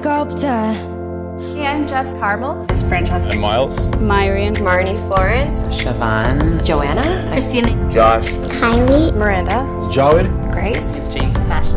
sculptor. Hey, I'm Jess Carmel. It's Francesca. I'm Miles. Myrian. Marnie Florence. Siobhan. Joanna. Christina. Josh. Kylie. Miranda. It's Jawed. Grace. It's James. Tashley.